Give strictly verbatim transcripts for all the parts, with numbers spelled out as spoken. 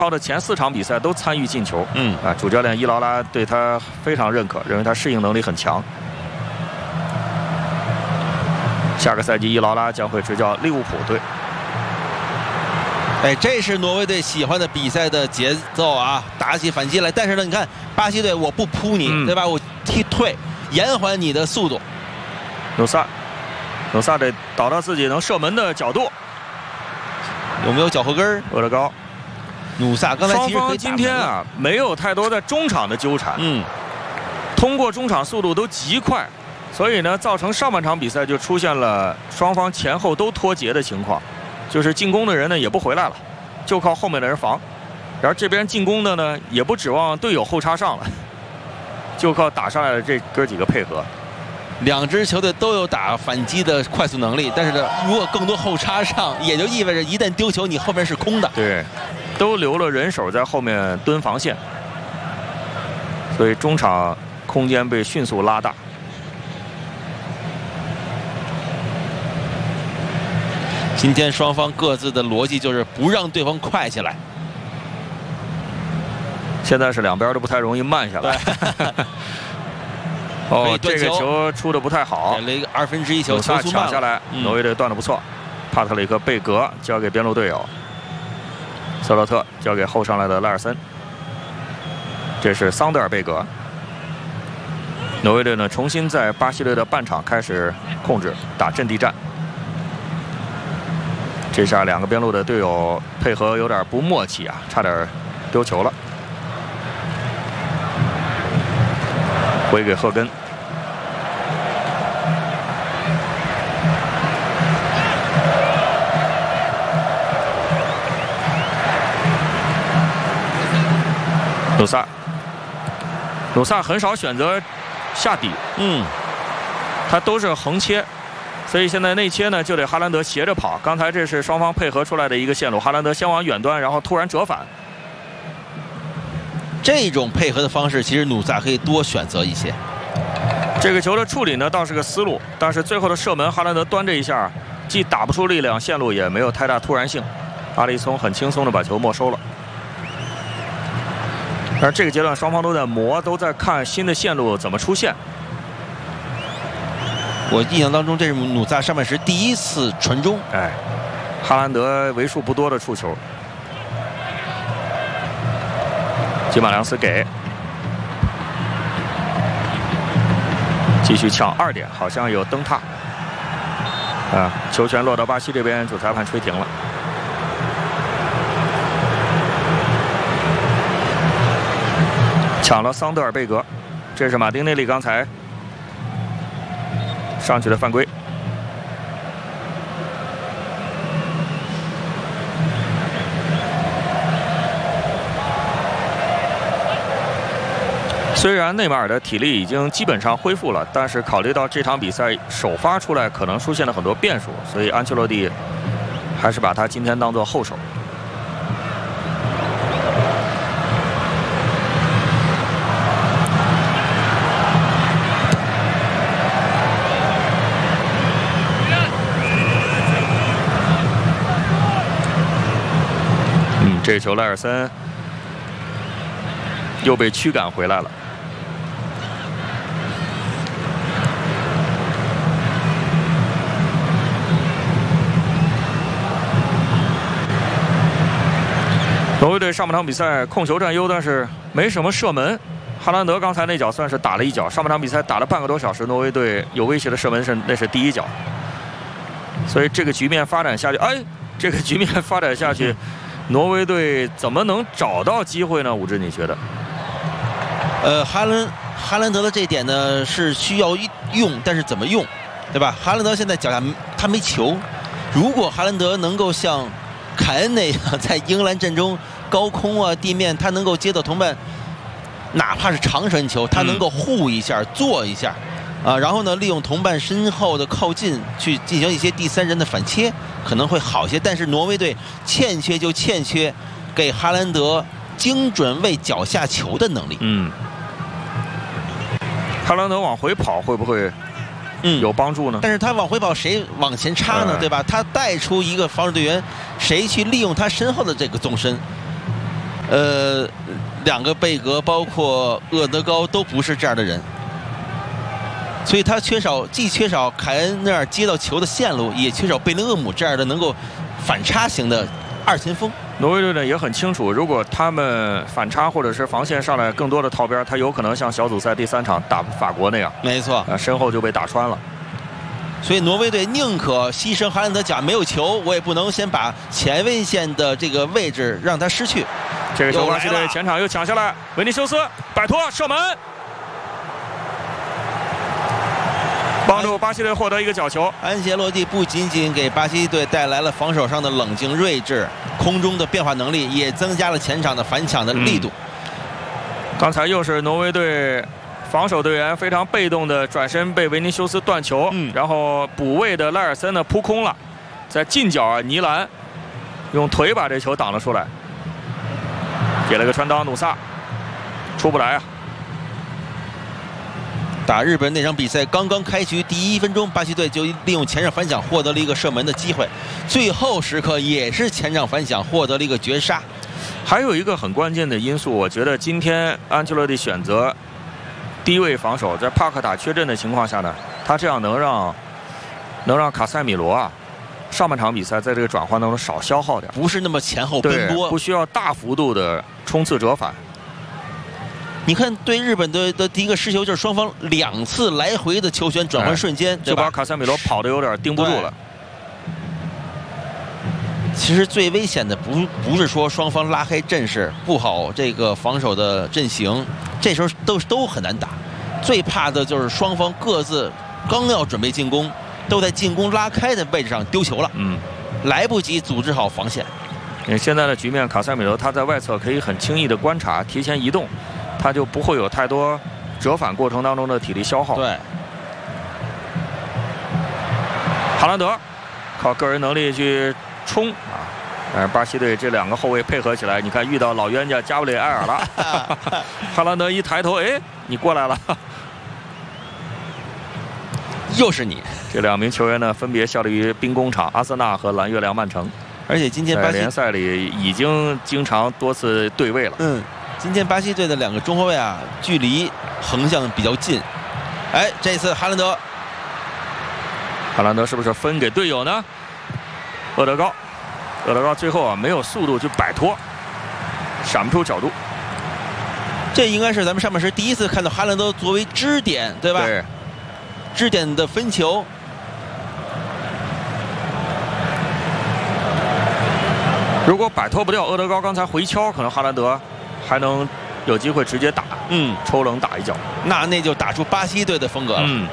超的前四场比赛都参与进球， 嗯啊，主教练伊劳拉对他非常认可，认为他适应能力很强。下个赛季伊劳拉将会执教利物浦队。 哎，这是挪威队喜欢的比赛的节奏啊，打起反击来。但是呢，你看巴西队，我不扑你，嗯、对吧？我踢退，延缓你的速度。 努萨，努萨得导到自己能射门的角度， 有没有脚后跟？ 厄德高。 努萨刚才其实双方今天啊没有太多在中场的纠缠， 嗯， 通过中场速度都极快，所以呢造成上半场比赛就出现了双方前后都脱节的情况，就是进攻的人呢也不回来了，就靠后面的人防，然后这边进攻的呢也不指望队友后插上了，就靠打上来的这哥几个配合。 两支球队都有打反击的快速能力，但是呢，如果更多后插上，也就意味着一旦丢球，你后面是空的。 对。 都留了人手在后面蹲防线，所以中场空间被迅速拉大。 今天双方各自的逻辑就是不让对方快起来。 现在是两边都不太容易慢下来。哦，这个球出的不太好， 给了一个二分之一球，球速抢下来，挪威队断的不错。帕特里克·贝格交给边路队友。 瑟洛特交给后上来的拉尔森，这是桑德尔贝格。挪威队呢重新在巴西队的半场开始控制打阵地战。这下两个边路的队友配合有点不默契啊，差点丢球了。回给赫根。 努萨，努萨很少选择下底， 嗯， 他都是横切，所以现在内切呢就得哈兰德斜着跑。刚才这是双方配合出来的一个线路，哈兰德先往远端，然后突然折返。 这种配合的方式，其实努萨可以多选择一些。 这个球的处理呢倒是个思路，但是最后的射门，哈兰德端这一下既打不出力量，线路也没有太大突然性，阿里松很轻松的把球没收了。 而这个阶段，双方都在磨，都在看新的线路怎么出现。 我印象当中，这是努萨上半时第一次传中。 哎，哈兰德为数不多的触球。吉马良斯给，继续抢二点，好像有蹬踏。啊，球权落到巴西这边，主裁判吹停了。 抢了桑德尔贝格，这是马丁内利刚才上去的犯规。虽然内马尔的体力已经基本上恢复了，但是考虑到这场比赛首发出来可能出现了很多变数，所以安切洛蒂还是把他今天当作后手。 这球莱尔森又被驱赶回来了。挪威队上半场比赛控球占优，但是没什么射门。哈兰德刚才那脚算是打了一脚，上半场比赛打了半个多小时，挪威队有威胁的射门是那是第一脚。所以这个局面发展下去，哎，这个局面发展下去。 挪威队怎么能找到机会呢？武志，你觉得？ 呃，哈兰哈兰德的这一点呢是需要用，但是怎么用，对吧？哈兰德现在脚下他没球，如果哈兰德能够像凯恩那样在英格兰阵中高空啊地面，他能够接到同伴，哪怕是长传球，他能够护一下、做一下，啊，然后呢利用同伴身后的靠近去进行一些第三人的反切。 可能会好些，但是挪威队欠缺就欠缺给哈兰德精准为脚下球的能力。 嗯，哈兰德往回跑会不会嗯有帮助呢？ 但是他往回跑，谁往前插呢？对吧？他带出一个防守队员，谁去利用他身后的这个纵深？ 呃，两个贝格包括厄德高都不是这样的人，所以他缺少既缺少凯恩那样接到球的线路，也缺少贝林厄姆这样的能够反差型的二前锋。 挪威队呢也很清楚，如果他们反差或者是防线上来更多的套边，他有可能像小组赛第三场打法国那样， 没错， 啊，身后就被打穿了。 所以挪威队宁可牺牲哈兰德脚没有球，我也不能先把前卫线的这个位置让他失去。 这个球巴西队前场又抢下来，维尼修斯摆脱射门，帮助巴西队获得一个角球。 安切洛蒂不仅仅给巴西队带来了防守上的冷静睿智，空中的变化能力，也增加了前场的反抢的力度。 嗯、刚才又是挪威队防守队员非常被动的转身被维尼修斯断球，嗯、然后补位的赖尔森呢扑空了，在近角啊尼兰用腿把这球挡了出来，给了个穿裆，努萨出不来啊。 打日本那场比赛刚刚开局第一分钟，巴西队就利用前场反抢获得了一个射门的机会，最后时刻也是前场反抢获得了一个绝杀。 还有一个很关键的因素，我觉得今天安切洛蒂选择低位防守，在帕克塔缺阵的情况下呢，他这样能让能让卡塞米罗啊上半场比赛在这个转换当中少消耗点， 不是那么前后奔波， 不需要大幅度的冲刺折返。 你看，对日本队的第一个失球就是双方两次来回的球权转换瞬间， 哎、就把卡塞米罗跑得有点盯不住了。 其实最危险的不不是说双方拉开阵势，布好这个防守的阵型，这时候都都很难打。最怕的就是双方各自刚要准备进攻，都在进攻拉开的位置上丢球了，嗯，来不及组织好防线。 因为现在的局面，卡塞米罗他在外侧可以很轻易的观察，提前移动，他就不会有太多折返过程当中的体力消耗。 对， 哈兰德靠个人能力去冲啊，但是巴西队这两个后卫配合起来，你看遇到老冤家加布里埃尔了，哈兰德一抬头，哎，你过来了， 又是你。 这两名球员呢，分别效力于兵工厂、阿森纳和蓝月亮曼城。 而且今天巴西联赛里已经经常多次对位了。 嗯，今天巴西队的两个中后卫啊，距离横向比较近。哎，这次哈兰德， 哈兰德是不是分给队友呢？厄德高，厄德高最后啊没有速度去摆脱，闪不出角度。 这应该是咱们上半时第一次看到哈兰德作为支点，对吧？ 对， 支点的分球。 如果摆脱不掉厄德高刚才回敲，可能哈兰德还能有机会直接打，嗯，抽冷打一脚， 那那就打出巴西队的风格了。嗯，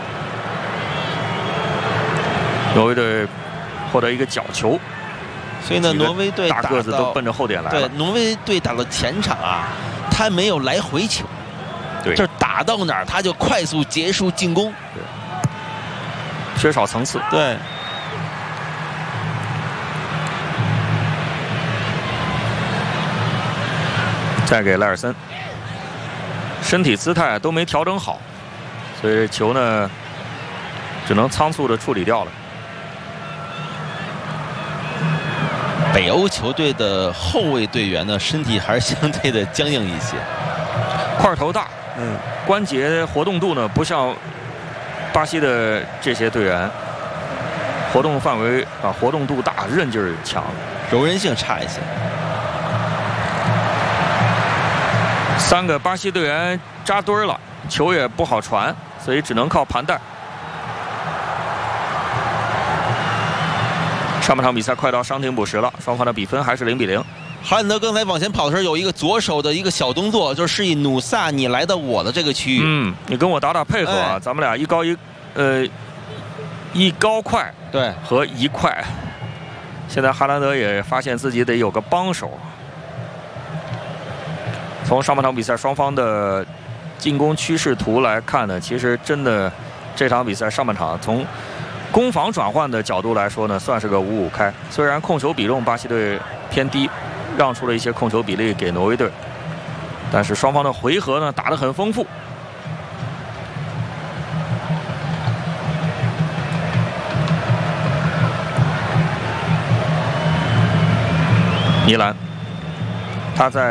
挪威队获得一个角球， 所以呢，挪威队大个子都奔着后点来了。 对，挪威队打到前场啊，他没有来回球， 对， 就是打到哪儿他就快速结束进攻， 对，缺少层次， 对。 再给莱尔森，身体姿态都没调整好，所以球呢只能仓促的处理掉了。 北欧球队的后卫队员呢，身体还是相对的僵硬一些， 块头大，嗯，关节活动度呢不像巴西的这些队员，活动范围啊活动度大，韧劲儿强， 柔韧性差一些。 三个巴西队员扎堆儿了，球也不好传，所以只能靠盘带。上半场比赛快到伤停补时了，双方的比分还是零比零。 哈兰德刚才往前跑的时候有一个左手的一个小动作，就是示意努萨你来到我的这个区域， 嗯，你跟我打打配合啊，哎、咱们俩一高一呃一高快对和一快。现在哈兰德也发现自己得有个帮手。从上半场比赛双方的进攻趋势图来看呢，其实真的这场比赛上半场从攻防转换的角度来说呢，算是个五五开。虽然控球比重巴西队偏低，让出了一些控球比例给挪威队，但是双方的回合呢打得很丰富。尼兰，他在